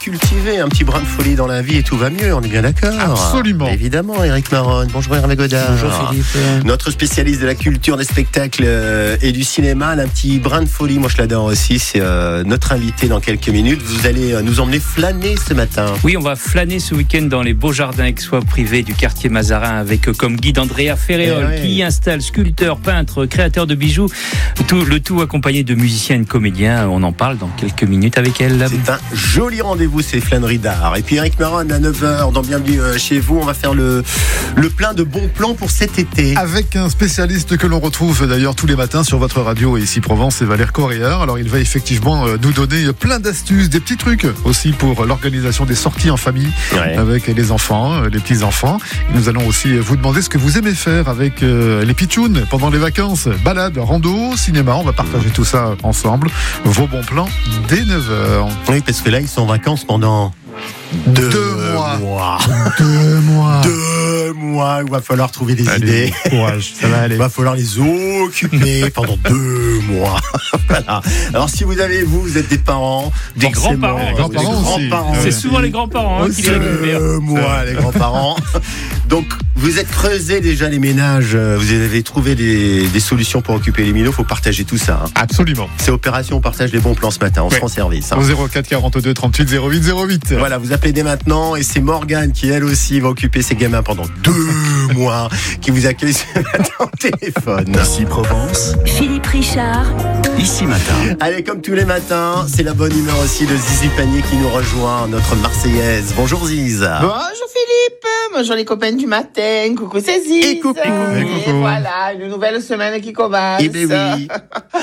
cultiver un petit brin de folie dans la vie et tout va mieux, on est bien d'accord. Absolument. Évidemment, Éric Maronne. Bonjour Hervé Godard. Bonjour Philippe. Notre spécialiste de la culture, des spectacles et du cinéma, un petit brin de folie, moi je l'adore aussi, c'est notre invité dans quelques minutes. Vous allez nous emmener flâner ce matin. Oui, on va flâner ce week-end dans les beaux jardins aixois privés du quartier Mazarin avec comme guide Andrea Ferréol qui y installe sculpteur, peintre, créateur de bijoux, le tout accompagné de musiciens et de comédiens. On en parle dans quelques minutes avec elle. C'est un joli rendez-vous, ces flâneries d'art. Et puis Éric Maronne à 9h dans Bienvenue chez vous, on va faire le plein de bons plans pour cet été. Avec un spécialiste que l'on retrouve d'ailleurs tous les matins sur votre radio et ici Provence, c'est Valère Corréard. Alors il va effectivement nous donner plein d'astuces, des petits trucs aussi pour l'organisation des sorties en famille avec les enfants, les petits-enfants. Nous allons aussi vous demander ce que vous aimez faire avec les pitchouns pendant les vacances. Balade, rando, cinéma, on va partager tout ça ensemble. Vos bons plans dès 9h. Oui, parce que là ils sont en vacances pendant 2 mois. 2 mois. 2 mois, il va falloir trouver des idées. Courage, ça va aller. Il va falloir les occuper pendant 2 mois. Voilà. Alors si vous êtes des parents, des grands-parents, grands-parents, c'est souvent les grands-parents qui les récupèrent. 2 mois, les grands-parents. Donc vous êtes creusé déjà les ménages, vous avez trouvé des solutions pour occuper les minots, il faut partager tout ça. Absolument. C'est opération on partage les bons plans ce matin, on se rend service. Au 04 42 38 08 08. Voilà, vous appelez dès maintenant et c'est Morgane qui elle aussi va occuper ses gamins pendant 2 mois, qui vous accueille ce matin au téléphone. Ici Provence, Philippe Richard. Ici Matin. Allez, comme tous les matins, c'est la bonne humeur aussi de Zizi Panier qui nous rejoint, notre Marseillaise. Bonjour Ziz. Bonjour Philippe, bonjour les copains du matin, coucou c'est Ziz. Et coucou. Et voilà, une nouvelle semaine qui commence. Eh bien oui.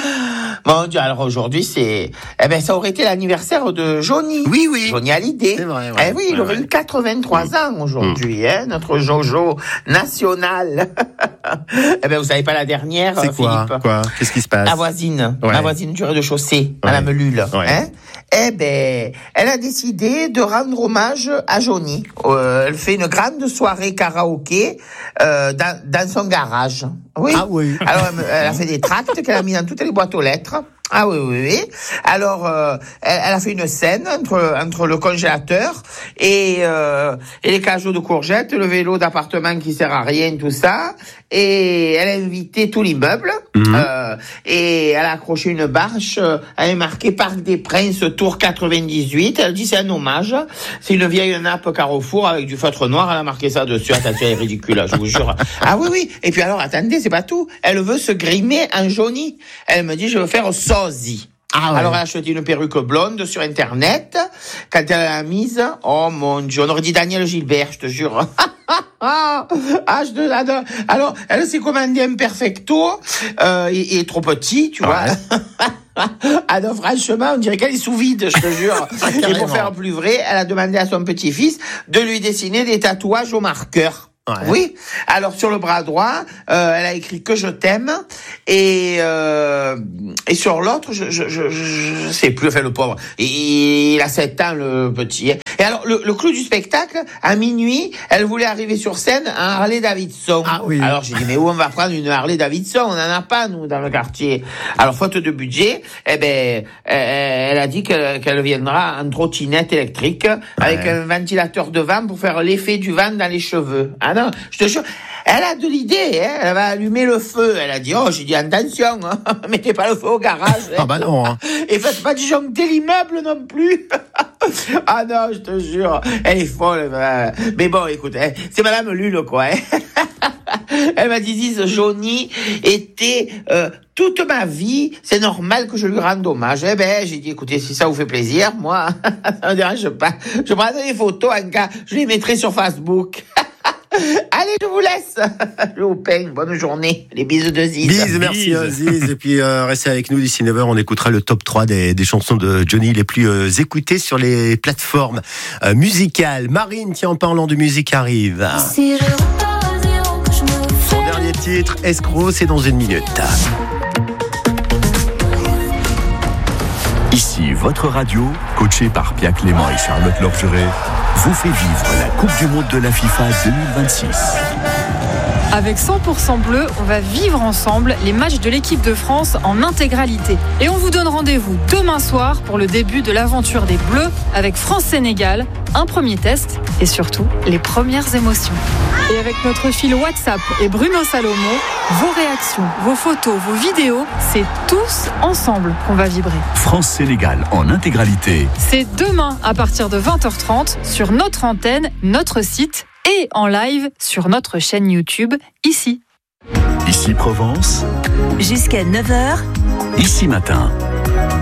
Mon Dieu, alors aujourd'hui ça aurait été l'anniversaire de Johnny. Oui. Johnny Hallyday. C'est vrai, il aurait eu 83 ans aujourd'hui, notre Jojo national. Vous savez pas la dernière, c'est quoi, Philippe? Quoi? Qu'est-ce qui se passe? Ma voisine du rez-de-chaussée, Madame Lulle. Elle a décidé de rendre hommage à Johnny. Elle fait une grande soirée karaoké dans son garage. Oui. Ah oui. Alors elle a fait des tracts qu'elle a mis dans toutes les boîtes aux lettres. Ah oui. Alors, elle a fait une scène entre le congélateur et les cajots de courgettes, le vélo d'appartement qui sert à rien, tout ça. Et elle a invité tout l'immeuble. Et elle a accroché une bâche. Elle est marquée Parc des Princes, Tour 98. Elle dit c'est un hommage. C'est une vieille nappe Carrefour avec du feutre noir. Elle a marqué ça dessus. Attention, elle est ridicule, je vous jure. Ah oui. Et puis alors, attendez, c'est pas tout. Elle veut se grimer en Johnny. Elle me dit, je veux faire sosie. Alors elle a acheté une perruque blonde sur internet. Quand elle l'a mise, oh mon Dieu, on aurait dit Daniel Gilbert, je te jure. Alors elle s'est commandé un perfecto, il est trop petit, tu vois. Ah non, franchement, on dirait qu'elle est sous vide, je te jure. Et pour faire plus vrai, elle a demandé à son petit-fils de lui dessiner des tatouages au marqueur. Oui. Alors sur le bras droit, elle a écrit que je t'aime et sur l'autre, je sais plus. Enfin le pauvre, il a 7 ans le petit. Et alors le clou du spectacle, à minuit, elle voulait arriver sur scène en Harley Davidson. Ah oui. Alors j'ai dit mais où on va prendre une Harley Davidson? On en a pas nous dans le quartier. Alors faute de budget, elle a dit qu'elle viendra en trottinette électrique avec un ventilateur de vent pour faire l'effet du vent dans les cheveux. Ah non, je te jure, elle a de l'idée, elle va allumer le feu. Elle a dit, j'ai dit attention, mettez pas le feu au garage. Ah bah non. Et faites pas disjoncter l'immeuble non plus. Ah non, je te jure, elle est folle. Mais bon, écoute, c'est Madame Lulle, quoi. Elle m'a dit, Johnny était toute ma vie, c'est normal que je lui rende hommage. J'ai dit, écoutez, si ça vous fait plaisir, moi, ça me dérange pas. Je prendrai des photos, en cas, je les mettrai sur Facebook. Allez, je vous laisse. Je vous peigne. Bonne journée. Les bisous de Ziz. Bisous, merci Ziz. Et puis restez avec nous d'ici 9h. On écoutera le top 3 des chansons de Johnny les plus écoutées sur les plateformes musicales. Marine, tiens, en parlant de musique, arrive. Si je repars à zéro, que je me fais... Son dernier titre, Escroc, c'est dans 1 minute. Ici votre radio, coaché par Pia Clément et Charlotte Lorgeret, vous fait vivre la Coupe du Monde de la FIFA 2026. Avec 100% bleu, on va vivre ensemble les matchs de l'équipe de France en intégralité. Et on vous donne rendez-vous demain soir pour le début de l'aventure des Bleus avec France-Sénégal, un premier test et surtout les premières émotions. Et avec notre fil WhatsApp et Bruno Salomon, vos réactions, vos photos, vos vidéos, c'est tous ensemble qu'on va vibrer. France-Sénégal en intégralité. C'est demain à partir de 20h30 sur notre antenne, notre site et en live sur notre chaîne YouTube, ici. Ici Provence, Jusqu'à 9h. ici matin.